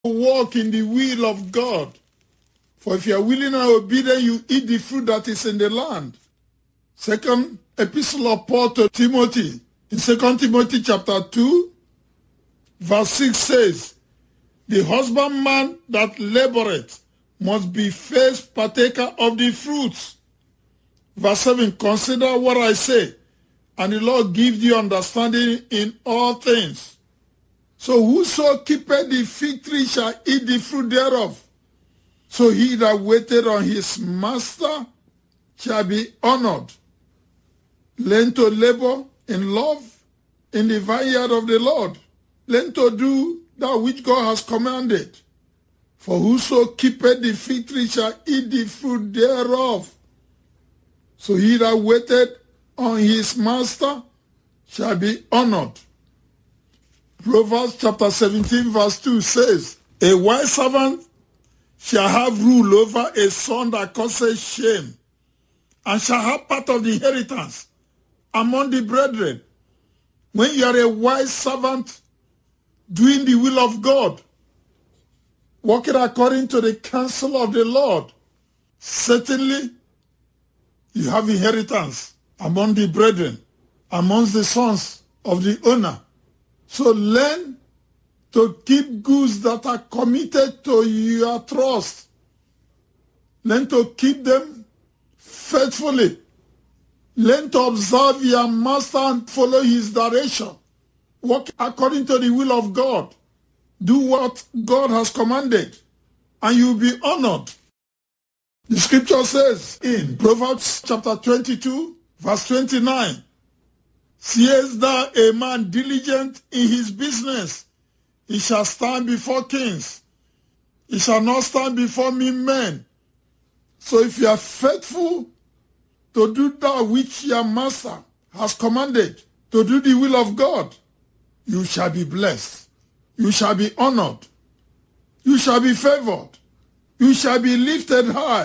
walk in the will of God. For if you are willing and obedient, you eat the fruit that is in the land. Second epistle of Paul to Timothy, in 2 Timothy chapter 2, verse 6 says, the husbandman that laboreth must be first partaker of the fruits. Verse 7, consider what I say, and the Lord give you understanding in all things. So whoso keepeth the fig tree shall eat the fruit thereof. So he that waited on his master shall be honored. Learn to labor in love in the vineyard of the Lord. Learn to do that which God has commanded. For whoso keepeth the fig tree shall eat the fruit thereof. So he that waited on his master shall be honored. Proverbs chapter 17 verse 2 says, a wise servant shall have rule over a son that causes shame, and shall have part of the inheritance among the brethren. When you are a wise servant doing the will of God, walking according to the counsel of the Lord, certainly you have inheritance among the brethren, amongst the sons of the owner. So learn to keep goods that are committed to your trust. Learn to keep them faithfully. Learn to observe your master and follow his direction. Walk according to the will of God. Do what God has commanded, and you will be honored. The scripture says in Proverbs chapter 22, verse 29, seest thou a man diligent in his business? He shall stand before kings. He shall not stand before mean men. So if you are faithful to do that which your master has commanded, to do the will of God, you shall be blessed. You shall be honored. You shall be favored. You shall be lifted high.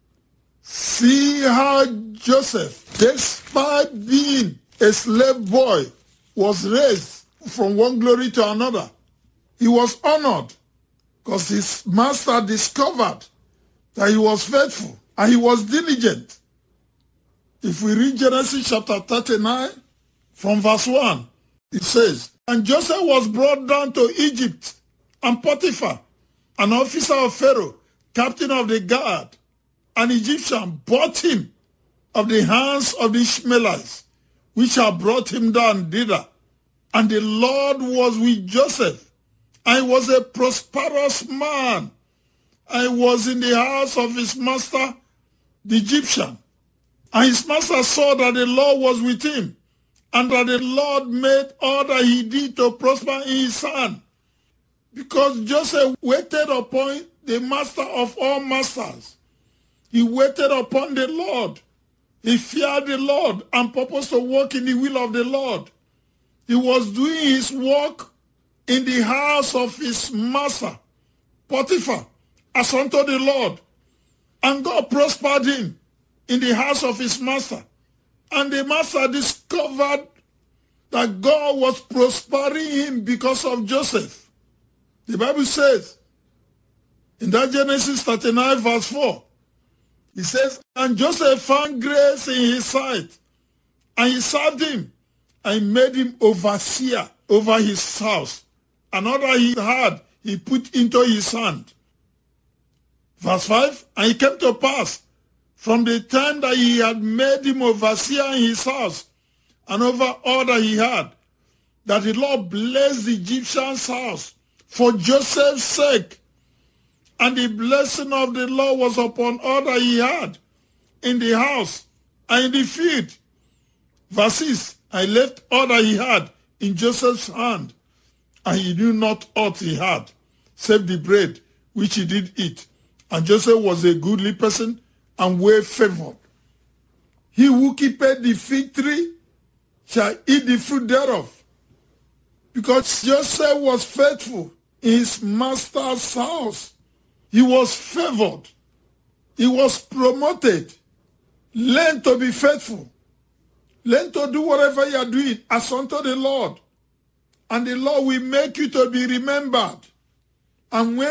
See how Joseph, despite being a slave boy, was raised from one glory to another. He was honored because his master discovered that he was faithful and he was diligent. If we read Genesis chapter 39 from verse 1, it says, and Joseph was brought down to Egypt, and Potiphar, an officer of Pharaoh, captain of the guard, an Egyptian, bought him of the hands of the Ishmaelites, which had brought him down thither. And the Lord was with Joseph, and he was a prosperous man, and he was in the house of his master, the Egyptian. And his master saw that the Lord was with him, and that the Lord made all that he did to prosper in his hand. Because Joseph waited upon the master of all masters. He waited upon the Lord. He feared the Lord and purposed to walk in the will of the Lord. He was doing his work in the house of his master, Potiphar, as unto the Lord. And God prospered him in the house of his master. And the master discovered that God was prospering him because of Joseph. The Bible says, in that Genesis 39 verse 4, it says, and Joseph found grace in his sight, and he served him, and made him overseer over his house. And all that he had, he put into his hand. Verse 5, and it came to pass, from the time that he had made him overseer in his house, and over all that he had, that the Lord blessed the Egyptian's house for Joseph's sake. And the blessing of the Lord was upon all that he had in the house and in the field. Verse 6, I left all that he had in Joseph's hand, and he knew not aught he had, save the bread which he did eat. And Joseph was a goodly person and well favored. He who keepeth the fig tree shall eat the fruit thereof. Because Joseph was faithful in his master's house. He was favored. He was promoted. Learn to be faithful. Learn to do whatever you are doing as unto the Lord. And the Lord will make you to be remembered. And when